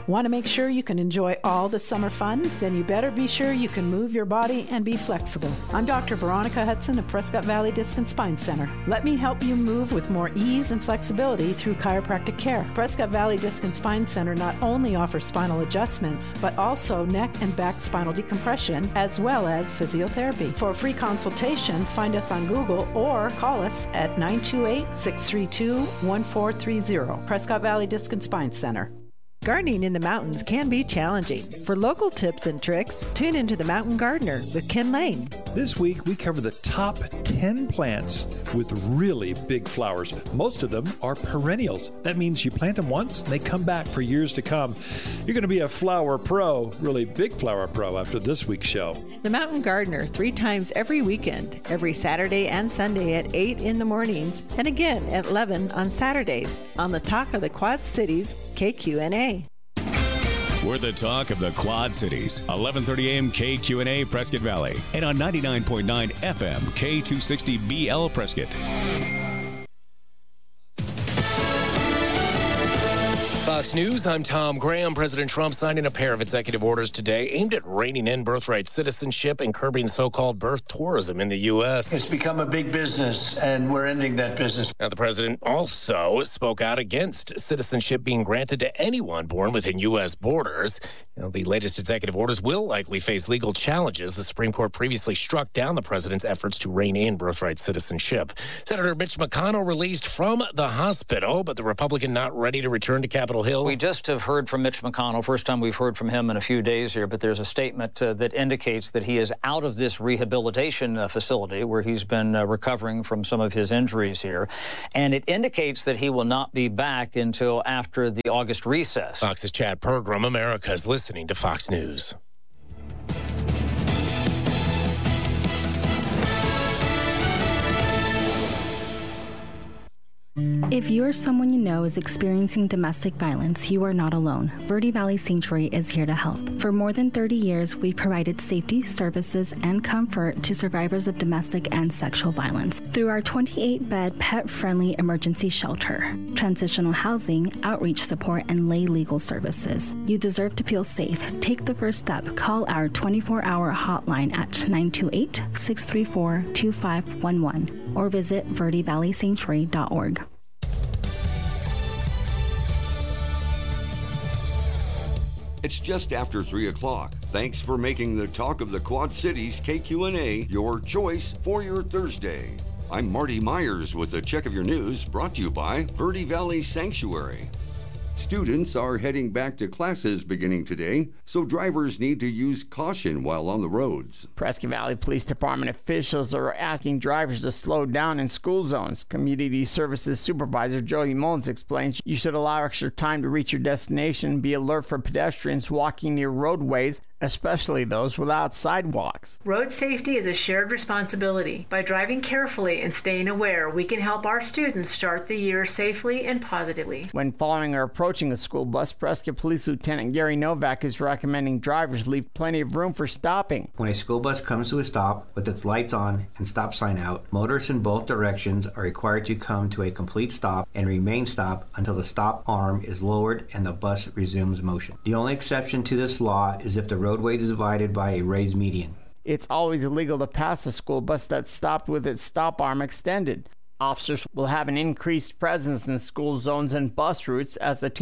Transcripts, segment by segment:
Want to make sure you can enjoy all the summer fun? Then you better be sure you can move your body and be flexible. I'm Dr. Veronica Hudson of Prescott Valley Disc and Spine Center. Let me help you move with more ease and flexibility through chiropractic care. Prescott Valley Disc and Spine Center not only offers spinal adjustments, but also neck and back spinal decompression, as well as physiotherapy. For a free consultation, find us on Google or call us at 928-632-1430. Prescott Valley Disc and Spine Center. Gardening in the mountains can be challenging. For local tips and tricks, tune into The Mountain Gardener with Ken Lane. This week, we cover the top 10 plants with really big flowers. Most of them are perennials. That means you plant them once, and they come back for years to come. You're going to be a flower pro, really big flower pro, after this week's show. The Mountain Gardener, 3 times every weekend, every Saturday and Sunday at 8 in the mornings, and again at 11 on Saturdays, on the Talk of the Quad Cities, KQNA. We're the talk of the Quad Cities. 11:30 a.m. KQNA Prescott Valley. And on 99.9 FM K260BL Prescott. Fox News, I'm Tom Graham. President Trump signing a pair of executive orders today aimed at reining in birthright citizenship and curbing so-called birth tourism in the U.S. It's become a big business, and we're ending that business. Now, the president also spoke out against citizenship being granted to anyone born within U.S. borders. Now, the latest executive orders will likely face legal challenges. The Supreme Court previously struck down the president's efforts to rein in birthright citizenship. Senator Mitch McConnell released from the hospital, but the Republican not ready to return to Capitol Hill. We just have heard from Mitch McConnell. First time we've heard from him in a few days here, but there's a statement that indicates that he is out of this rehabilitation facility where he's been recovering from some of his injuries here. And it indicates that he will not be back until after the August recess. Fox's Chad Pergram, America's listening to Fox News. If you or someone you know is experiencing domestic violence, you are not alone. Verde Valley Sanctuary is here to help. For more than 30 years, we've provided safety, services, and comfort to survivors of domestic and sexual violence through our 28-bed pet-friendly emergency shelter, transitional housing, outreach support, and lay legal services. You deserve to feel safe. Take the first step. Call our 24-hour hotline at 928-634-2511 or visit verdevalleysanctuary.org. It's just after 3 o'clock. Thanks for making the Talk of the Quad Cities KQNA your choice for your Thursday. I'm Marty Myers with a check of your news brought to you by Verde Valley Sanctuary. Students are heading back to classes beginning today, so drivers need to use caution while on the roads. Prescott Valley Police Department officials are asking drivers to slow down in school zones. Community Services Supervisor Jody Mullins explains you should allow extra time to reach your destination and be alert for pedestrians walking near roadways, especially those without sidewalks. Road safety is a shared responsibility. By driving carefully and staying aware, we can help our students start the year safely and positively. When following or approaching a school bus, Prescott Police Lieutenant Gary Novak is recommending drivers leave plenty of room for stopping. When a school bus comes to a stop with its lights on and stop sign out, motorists in both directions are required to come to a complete stop and remain stopped until the stop arm is lowered and the bus resumes motion. The only exception to this law is if the roadway is divided by a raised median. It's always illegal to pass a school bus that's stopped with its stop arm extended. Officers will have an increased presence in school zones and bus routes as the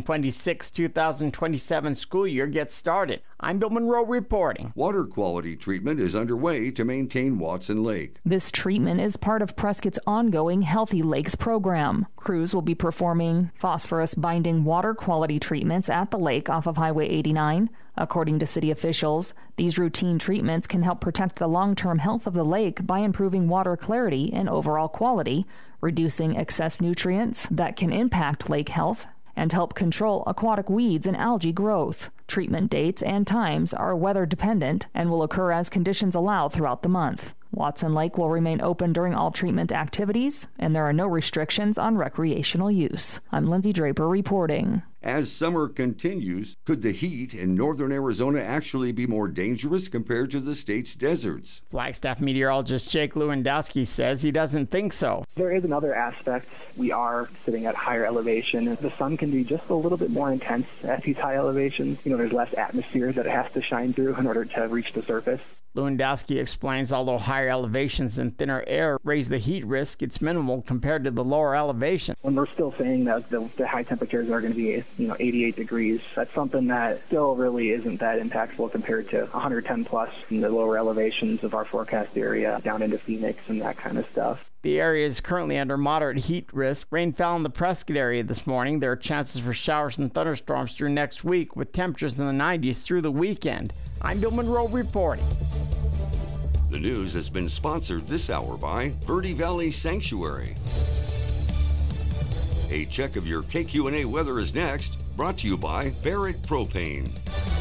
2026-2027 school year gets started. I'm Bill Monroe reporting. Water quality treatment is underway to maintain Watson Lake. This treatment is part of Prescott's ongoing Healthy Lakes program. Crews will be performing phosphorus-binding water quality treatments at the lake off of Highway 89. According to city officials, these routine treatments can help protect the long-term health of the lake by improving water clarity and overall quality, reducing excess nutrients that can impact lake health, and help control aquatic weeds and algae growth. Treatment dates and times are weather dependent and will occur as conditions allow throughout the month. Watson Lake will remain open during all treatment activities, and there are no restrictions on recreational use. I'm Lindsay Draper reporting. As summer continues, could the heat in northern Arizona actually be more dangerous compared to the state's deserts? Flagstaff meteorologist Jake Lewandowski says he doesn't think so. There is another aspect. We are sitting at higher elevation. The sun can be just a little bit more intense at these high elevations. There's less atmosphere that it has to shine through in order to reach the surface. Lewandowski explains although higher elevations and thinner air raise the heat risk, it's minimal compared to the lower elevation. When we're still saying that the high temperatures are going to be 88 degrees, that's something that still really isn't that impactful compared to 110 plus in the lower elevations of our forecast area down into Phoenix and that kind of stuff. The area is currently under moderate heat risk. Rain fell in the Prescott area this morning. There are chances for showers and thunderstorms through next week with temperatures in the 90s through the weekend. I'm Bill Monroe reporting. The news has been sponsored this hour by Verde Valley Sanctuary. A check of your KQNA weather is next, brought to you by Barrett Propane.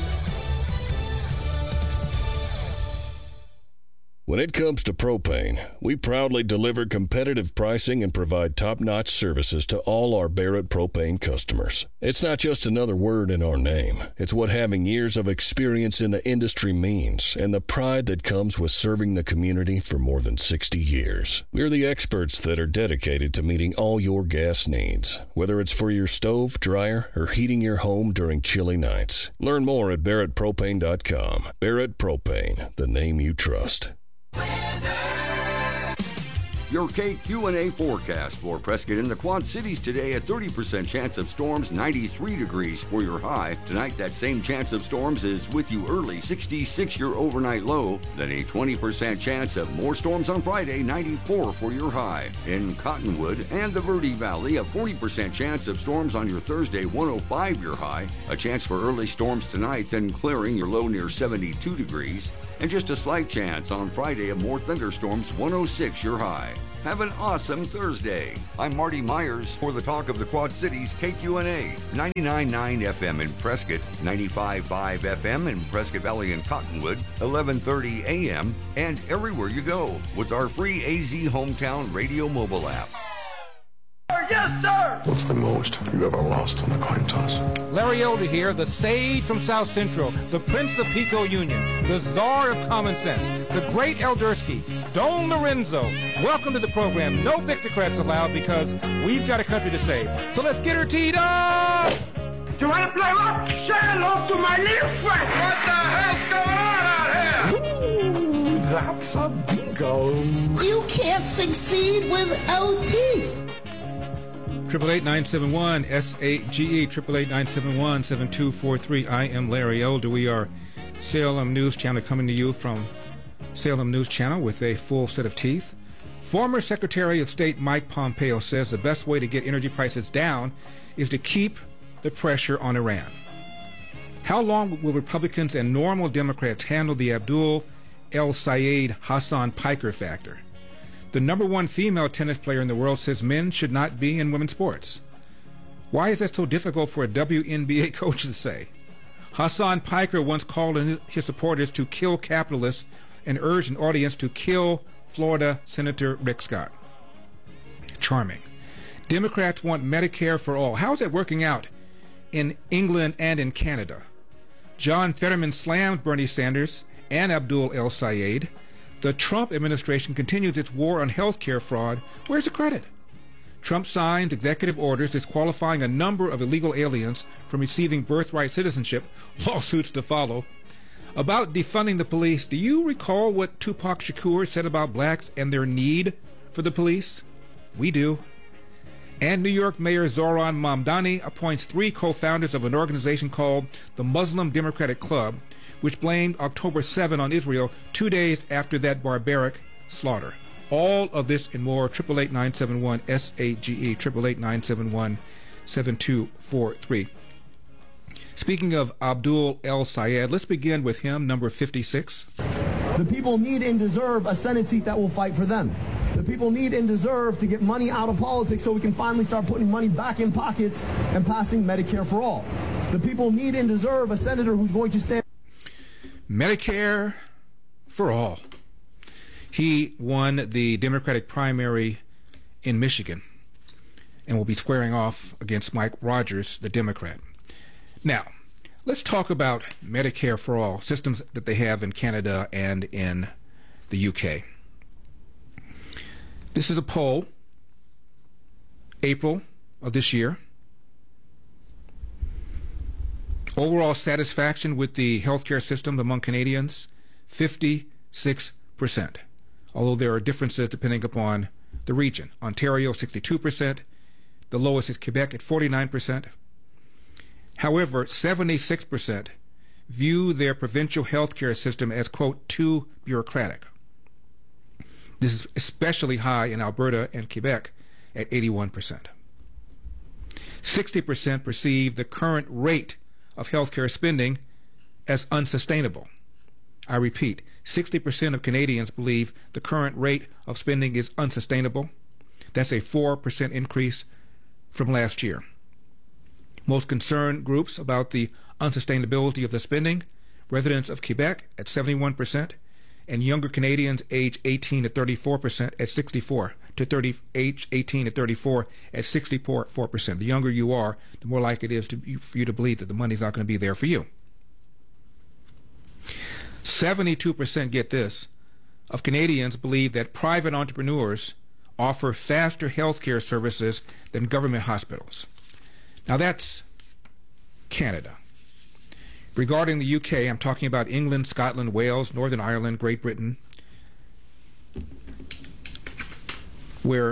When it comes to propane, we proudly deliver competitive pricing and provide top-notch services to all our Barrett Propane customers. It's not just another word in our name. It's what having years of experience in the industry means, and the pride that comes with serving the community for more than 60 years. We're the experts that are dedicated to meeting all your gas needs, whether it's for your stove, dryer, or heating your home during chilly nights. Learn more at barrettpropane.com. Barrett Propane, the name you trust. Your KQNA forecast for Prescott and the Quad Cities today: a 30% chance of storms, 93 degrees for your high. Tonight, that same chance of storms is with you early, 66 your overnight low. Then a 20% chance of more storms on Friday, 94 for your high. In Cottonwood and the Verde Valley, a 40% chance of storms on your Thursday, 105 your high. A chance for early storms tonight, then clearing, your low near 72 degrees. And just a slight chance on Friday of more thunderstorms, 106 your high. Have an awesome Thursday. I'm Marty Myers for the Talk of the Quad Cities, KQNA, 99.9 FM in Prescott, 95.5 FM in Prescott Valley and Cottonwood, 11:30 a.m., and everywhere you go with our free AZ Hometown Radio mobile app. Yes, sir! What's the most you ever lost on a coin toss? Larry Elder here, the sage from South Central, the Prince of Pico Union, the czar of common sense, the great Eldersky, Don Lorenzo. Welcome to the program. No Victocrats allowed because we've got a country to save. So let's get her teed up! You want to play rock? Say hello to my little friend! What the hell's going on out here? Ooh, that's a bingo. You can't succeed without teeth. 888-971-SAGE, 888-971-7243. I am Larry Elder. We are Salem News Channel, coming to you from Salem News Channel with a full set of teeth. Former Secretary of State Mike Pompeo says the best way to get energy prices down is to keep the pressure on Iran. How long will Republicans and normal Democrats handle the Abdul El Sayed Hassan Piker factor? The number one female tennis player in the world says men should not be in women's sports. Why is that so difficult for a WNBA coach to say? Hassan Piker once called on his supporters to kill capitalists and urged an audience to kill Florida Senator Rick Scott. Charming. Democrats want Medicare for all. How is that working out in England and in Canada? John Fetterman slammed Bernie Sanders and Abdul El Sayed. The Trump administration continues its war on health care fraud. Where's the credit? Trump signs executive orders disqualifying a number of illegal aliens from receiving birthright citizenship, lawsuits to follow. About defunding the police, do you recall what Tupac Shakur said about blacks and their need for the police? We do. And New York Mayor Zohran Mamdani appoints 3 co-founders of an organization called the Muslim Democratic Club, which blamed October 7 on Israel 2 days after that barbaric slaughter. All of this and more, 888-971-SAGE, 888-971-7243. Speaking of Abdul El Sayed, let's begin with him, number 56. The people need and deserve a Senate seat that will fight for them. The people need and deserve to get money out of politics so we can finally start putting money back in pockets and passing Medicare for all. The people need and deserve a senator who's going to stand Medicare for all. He won the Democratic primary in Michigan and will be squaring off against Mike Rogers, the Democrat. Now, let's talk about Medicare for All, systems that they have in Canada and in the UK. This is a poll, April of this year. Overall satisfaction with the healthcare system among Canadians, 56%. Although there are differences depending upon the region. Ontario, 62%. The lowest is Quebec at 49%. However, 76% view their provincial healthcare system as, quote, too bureaucratic. This is especially high in Alberta and Quebec at 81%. 60% perceive the current rate of healthcare spending as unsustainable. I repeat, 60% of Canadians believe the current rate of spending is unsustainable. That's a 4% increase from last year. Most concerned groups about the unsustainability of the spending, residents of Quebec at 71%, and younger Canadians aged 18 to 34% at 64 to age 18 to 34 at 64%. The younger you are, the more likely it is for you to believe that the money's not going to be there for you. 72%, get this, of Canadians believe that private entrepreneurs offer faster health care services than government hospitals. Now that's Canada. Regarding the UK, I'm talking about England, Scotland, Wales, Northern Ireland, Great Britain, where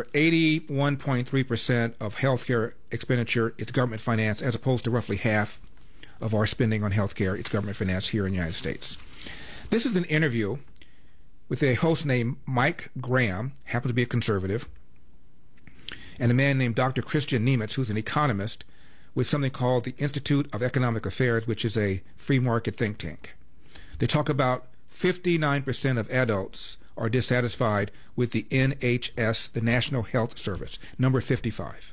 81.3% of healthcare expenditure is government finance, as opposed to roughly half of our spending on healthcare is government finance here in the United States. This is an interview with a host named Mike Graham, happens to be a conservative, and a man named Dr. Christian Nemitz, who's an economist with something called the Institute of Economic Affairs, which is a free market think tank. They talk about 59% of adults are dissatisfied with the NHS, the National Health Service, number 55.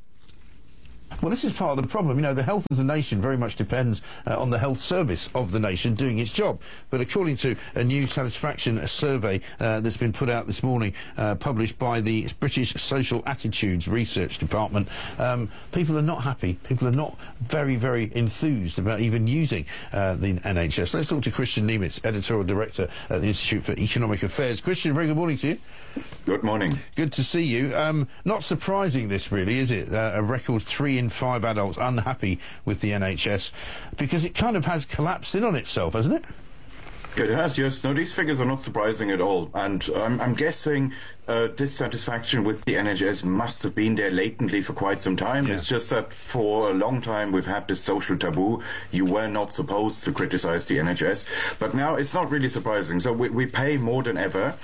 Well, this is part of the problem. You know, the health of the nation very much depends on the health service of the nation doing its job. But according to a new satisfaction survey that's been put out this morning, published by the British Social Attitudes Research Department, people are not happy. People are not very, very enthused about even using the NHS. Let's talk to Christian Nemitz, Editorial Director at the Institute for Economic Affairs. Christian, very good morning to you. Good morning. Good to see you. Not surprising, this really, is it? A record 3 in 5 adults unhappy with the NHS, because it kind of has collapsed in on itself, hasn't it? It has, yes. No, these figures are not surprising at all. And I'm guessing dissatisfaction with the NHS must have been there latently for quite some time. Yeah. It's just that for a long time we've had this social taboo. You were not supposed to criticize the NHS. But now it's not really surprising. So we pay more than ever.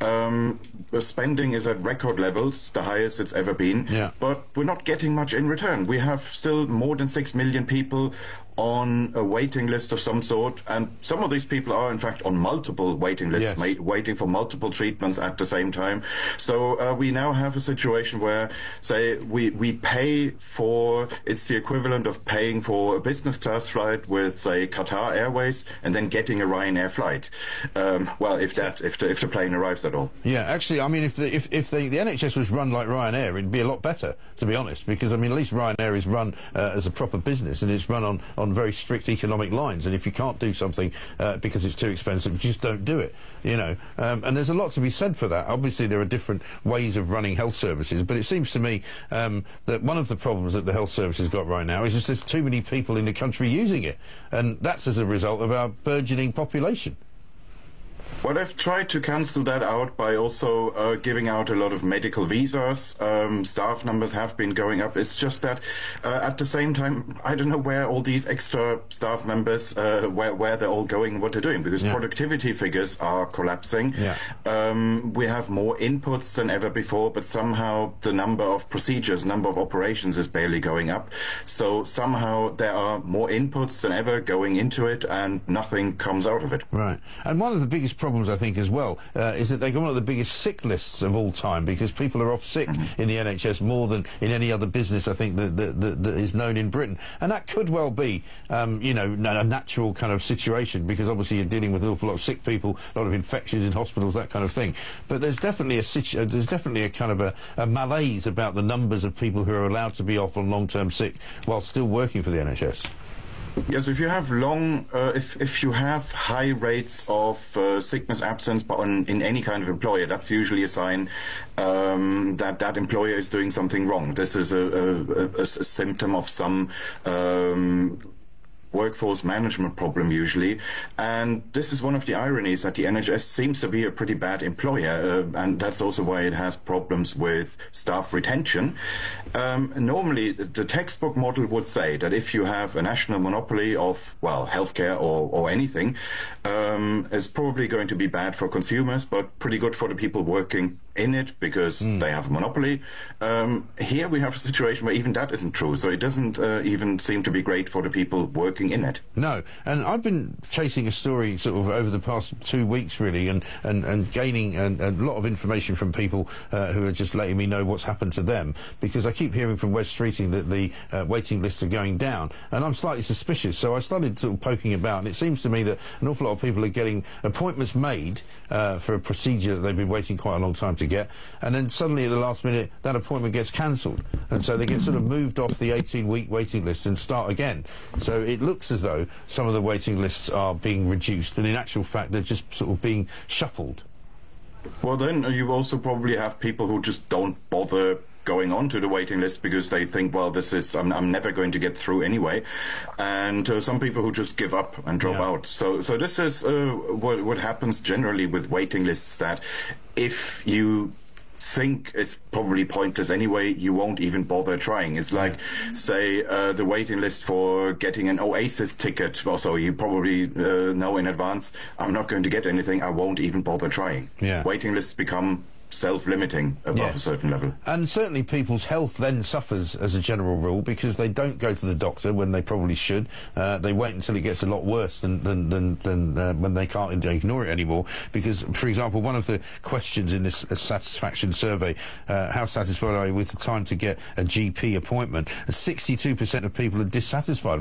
The spending is at record levels, the highest it's ever been. Yeah. But we're not getting much in return. We have still more than 6 million people on a waiting list of some sort, and some of these people are in fact on multiple waiting lists, yes, waiting for multiple treatments at the same time. So we now have a situation where, say, we pay for, it's the equivalent of paying for a business class flight with, say, Qatar Airways, and then getting a Ryanair flight. Well, if the plane arrives at all. Yeah, actually, I mean, if the NHS was run like Ryanair, it'd be a lot better, to be honest, because I mean, at least Ryanair is run as a proper business, and it's run on very strict economic lines, and if you can't do something because it's too expensive, just don't do it, you know. And there's a lot to be said for that. Obviously there are different ways of running health services, but it seems to me that one of the problems that the health service has got right now is just there's too many people in the country using it, and that's as a result of our burgeoning population. Well, I've tried to cancel that out by also giving out a lot of medical visas. Staff numbers have been going up. It's just that at the same time, I don't know where all these extra staff members, where they're all going, what they're doing, because productivity figures are collapsing. Yeah. We have more inputs than ever before, but somehow the number of procedures, number of operations is barely going up. So somehow there are more inputs than ever going into it, and nothing comes out of it. Right. And one of the biggest problems, I think, as well, is that they've got one of the biggest sick lists of all time, because people are off sick in the NHS more than in any other business, I think, that is known in Britain. And that could well be, you know, a natural kind of situation, because obviously you're dealing with an awful lot of sick people, a lot of infections in hospitals, that kind of thing. But there's definitely a kind of a malaise about the numbers of people who are allowed to be off on long-term sick while still working for the NHS. Yes, if you have if you have high rates of sickness absence in any kind of employer, that's usually a sign that employer is doing something wrong. This is a symptom of some workforce management problem usually, and this is one of the ironies that the NHS seems to be a pretty bad employer, and that's also why it has problems with staff retention. Normally the textbook model would say that if you have a national monopoly of, well, healthcare or anything, it's probably going to be bad for consumers but pretty good for the people working in it because they have a monopoly. Here we have a situation where even that isn't true, so it doesn't even seem to be great for the people working in it. No, and I've been chasing a story sort of over the past 2 weeks really, and gaining a lot of information from people who are just letting me know what's happened to them, because I keep hearing from West Streeting that the waiting lists are going down, and I'm slightly suspicious, so I started sort of poking about, and it seems to me that an awful lot of people are getting appointments made for a procedure that they've been waiting quite a long time to get, and then suddenly at the last minute that appointment gets cancelled, and so they get sort of moved off the 18-week waiting list and start again. So it looks as though some of the waiting lists are being reduced, but in actual fact they're just sort of being shuffled. Well, then you also probably have people who just don't bother going on to the waiting list because they think, well, this is I'm never going to get through anyway, and some people who just give up and drop out. So this is what happens generally with waiting lists, that if you think it's probably pointless anyway, you won't even bother trying. It's like, say, the waiting list for getting an Oasis ticket. Also, you probably know in advance, I'm not going to get anything, I won't even bother trying. Waiting lists become self-limiting above a certain level. And certainly people's health then suffers as a general rule because they don't go to the doctor when they probably should. They wait until it gets a lot worse than when they can't ignore it anymore. Because, for example, one of the questions in this satisfaction survey, how satisfied are you with the time to get a GP appointment? 62% of people are dissatisfied